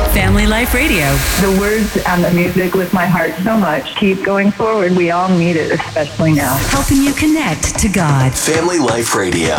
Family Life Radio. The words and the music lift my heart so much. Keep going forward. We all need it, especially now. Helping you connect to God. Family Life Radio.